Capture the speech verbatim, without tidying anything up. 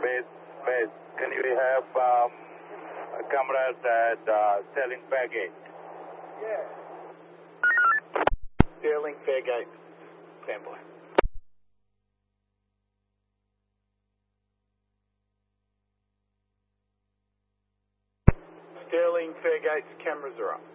Base, base. Can you have um, cameras at uh, Sterling Fairgate? Yeah. Sterling Fairgate. Standby. Sterling Fairgate's cameras are up.